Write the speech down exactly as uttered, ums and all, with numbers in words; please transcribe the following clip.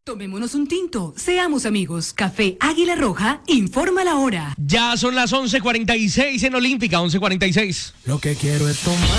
Tomémonos un tinto, seamos amigos. Café Águila Roja, informa la hora. Ya son las once cuarenta y seis en Olímpica, once cuarenta y seis. Lo que quiero es tomar.